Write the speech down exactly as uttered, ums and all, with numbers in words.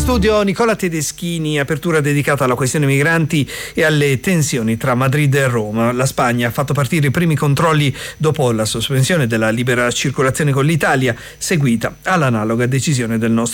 studio Nicola Tedeschini, apertura dedicata alla questione migranti e alle tensioni tra Madrid e Roma. La Spagna ha fatto partire i primi controlli dopo la sospensione della libera circolazione con l'Italia, seguita all'analoga decisione del nostro